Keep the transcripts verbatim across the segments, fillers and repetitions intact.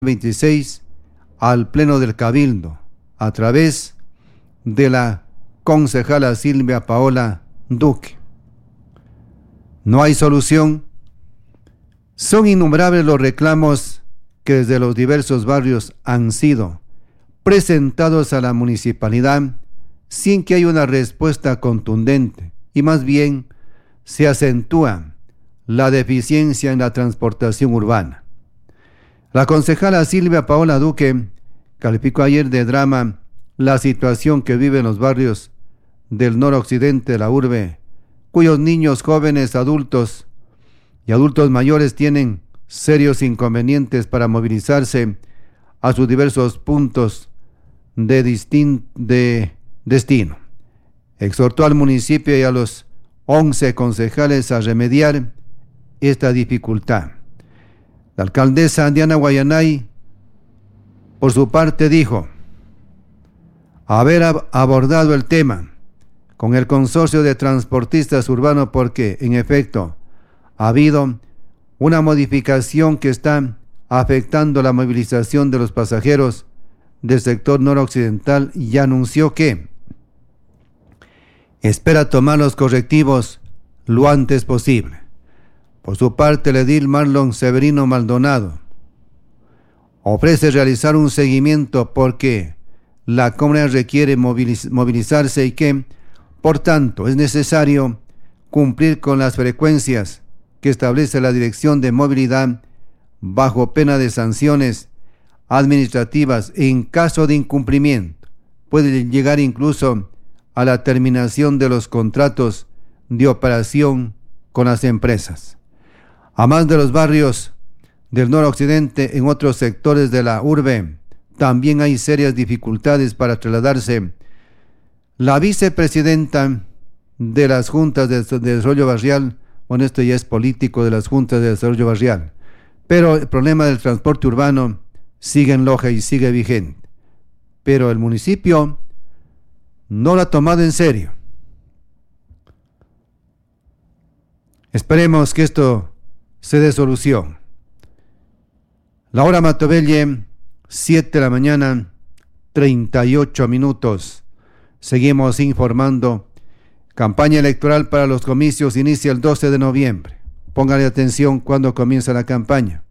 veintiséis al Pleno del Cabildo a través de la concejala Silvia Paola Duque. No hay solución. Son innumerables los reclamos que desde los diversos barrios han sido presentados a la municipalidad sin que haya una respuesta contundente, y más bien se acentúa la deficiencia en la transportación urbana. La concejala Silvia Paola Duque calificó ayer de drama la situación que viven los barrios del noroccidente de la urbe, cuyos niños, jóvenes, adultos y adultos mayores tienen serios inconvenientes para movilizarse a sus diversos puntos de, distin- de destino. Exhortó al municipio y a los once concejales a remediar esta dificultad. La alcaldesa Diana Guayanay, por su parte, dijo haber ab- abordado el tema con el consorcio de transportistas urbanos porque, en efecto, ha habido una modificación que está afectando la movilización de los pasajeros del sector noroccidental y anunció que espera tomar los correctivos lo antes posible. Por su parte, el edil Marlon Severino Maldonado ofrece realizar un seguimiento porque la comunidad requiere moviliz- movilizarse y que, por tanto, es necesario cumplir con las frecuencias que establece la Dirección de Movilidad bajo pena de sanciones administrativas en caso de incumplimiento. Puede llegar incluso a la terminación de los contratos de operación con las empresas. A más de los barrios del noroccidente, en otros sectores de la urbe, también hay serias dificultades para trasladarse. La vicepresidenta de las juntas de, de desarrollo barrial, bueno, esto ya es político de las juntas de desarrollo barrial, pero el problema del transporte urbano sigue en Loja y sigue vigente. Pero el municipio no lo ha tomado en serio. Esperemos que esto se dé solución. La hora Matobelle, siete de la mañana, treinta y ocho minutos. Seguimos informando. Campaña electoral para los comicios inicia el doce de noviembre. Póngale atención cuando comienza la campaña.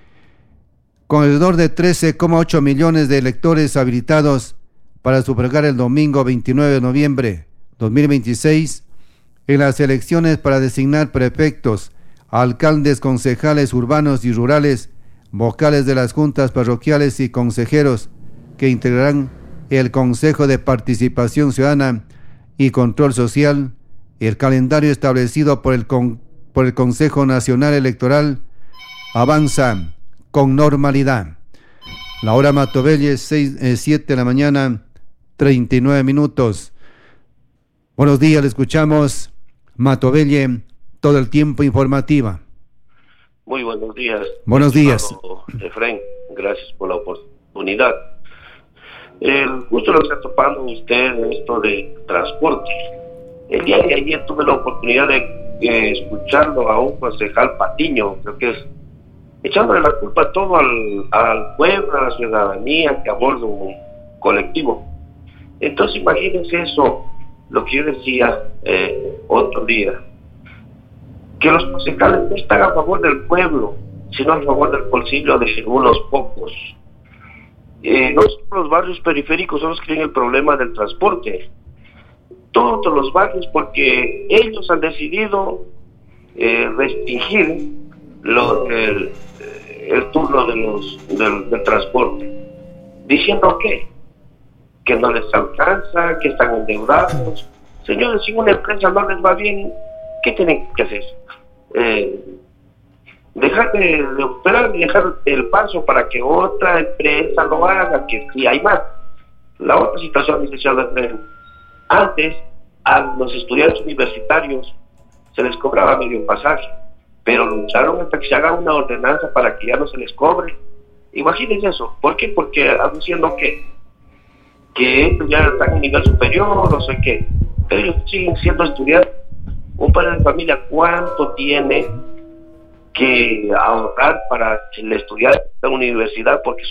Con alrededor de trece coma ocho millones de electores habilitados para sufragar el domingo veintinueve de noviembre de dos mil veintiséis en las elecciones para designar prefectos, alcaldes, concejales urbanos y rurales, vocales de las juntas parroquiales y consejeros que integrarán el Consejo de Participación Ciudadana y Control Social. El calendario establecido por el, con, por el Consejo Nacional Electoral avanza con normalidad. La hora Matobelle, siete de la mañana, treinta y nueve minutos. Buenos días, le escuchamos. Matobelle, todo el tiempo informativa. Muy buenos días. Buenos días. Efraín, gracias por la oportunidad. El, justo lo está topando usted en esto de transporte. El día de ayer tuve la oportunidad de eh, escucharlo a un concejal Patiño, creo que es, echándole la culpa todo al, al pueblo, a la ciudadanía que aborda un colectivo. Entonces imagínense eso, lo que yo decía eh, otro día, que los concejales no están a favor del pueblo, sino a favor del bolsillo de unos pocos. Eh, no solo los barrios periféricos son los que tienen el problema del transporte, todos los barrios, porque ellos han decidido eh, restringir lo, el, el turno de los, del, del transporte, diciendo que que no les alcanza, que están endeudados. Señores, si una empresa no les va bien, ¿qué tienen que hacer? Eh, dejar de, de operar y dejar el paso para que otra empresa lo haga, que sí hay más. La otra situación, licenciado Efraín, antes a los estudiantes universitarios se les cobraba medio pasaje, pero lucharon hasta que se haga una ordenanza para que ya no se les cobre. Imagínense eso. ¿Por qué? Porque anunciando que que ellos ya están en nivel superior, no sé qué, pero ellos siguen siendo estudiantes. Un padre de familia, ¿cuánto tiene que ahorrar para el estudiante de la universidad, porque